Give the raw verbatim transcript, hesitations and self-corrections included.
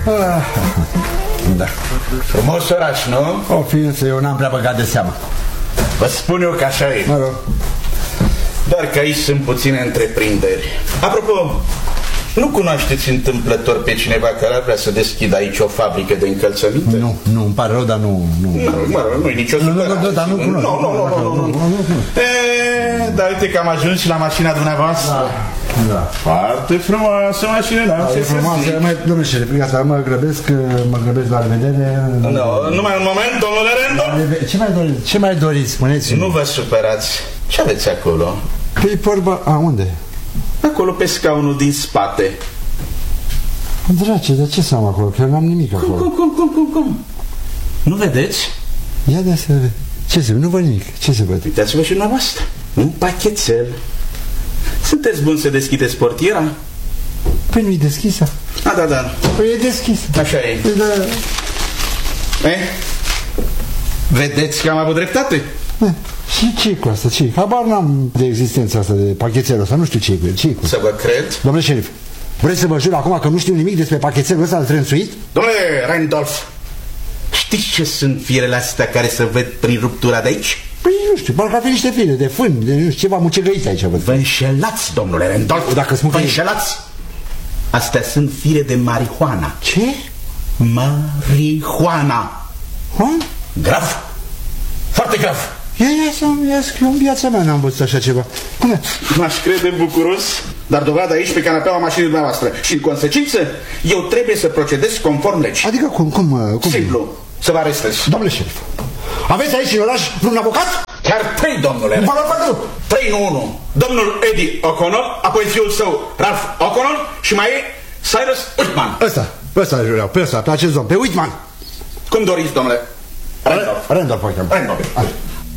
Ah, da. Frumos oraș, nu? O ființă, eu n-am prea băgat de seamă. Vă spun eu că așa e. Mă rog. Doar că aici sunt puține întreprinderi. Apropo, nu cunoașteți întâmplător pe cineva care ar vrea să deschidă aici o fabrică de încălțăminte? Nu, nu, îmi pare rău, dar nu... Nu, mă rog, nu-i nicio supărare. Nu, nu, dar nu cunosc. Nu, nu, nu, nu. E, dar uite că am ajuns și la mașina dumneavoastră. Da. Foarte frumoasă mașină, da? E frumoasă, domnule șerif, gata, mă grăbesc, mă grăbesc, la revedere. Nu, numai un moment, domnule Rendo. Ce mai doriți, ce mai doriți, spuneți-mi? Nu vă supărați. Ce aveți acolo? Păi vorba, a, unde? Acolo pe scaunul din spate. Drace, de ce să am acolo? Că n-am nimic acolo. Cum, cum, cum, cum, cum? Nu vedeți? Ia de să vede. Ce se vede? Nu văd nimic. Ce se vede? Uitați-vă și dumneavoastră. Un pachetel. Sunteți buni să deschideți portiera? Păi nu-i deschisă. A, da, da. Păi e deschisă. Așa e. Păi da. Eh? Vedeți că am avut dreptate? Eh, și ce cu asta? Ce? Habar n-am de existența asta de pachetelul ăsta. Nu știu ce e cu el. Ce e cu? Să vă cred? Domnule șerif, vreți să vă jur acum că nu știu nimic despre pachetelul ăsta al trânsuit? Domnule Randolph, știți ce sunt firele astea care se ved prin ruptura de aici? Păi nu știu, parcă ar fi niște fire de fân, de nu știu, ceva mucegăit aici, văd. Vă înșelați, domnule Randolph. Dacă spun Vă că e... înșelați. Astea sunt fire de marihuana. Ce? Marihuana. Ha? Grav. Foarte grav. Ia, ia, să ia, eu în viața mea n-am văzut așa ceva. Cum? M-aș crede bucuros, dar dovadă aici pe canapeaua mașinii dumneavoastră. Și în consecință, eu trebuie să procedez conform legii. Adică cum? cum, cum Simplu, să vă arestez. Domnule șerif, aveți aici în oraș vreun avocat? Chiar trei, domnule. Vă rog, patru. Trei, nu unu. Domnul Eddie O'Connor, apoi fiul său, Ralph O'Connor și mai e Cyrus Whitman. Ăsta, pe ăsta vreau, pe ăsta, pe acest domn, pe Whitman. Cum doriți, domnule? Randolph. Randolph, Randolph. Randolph.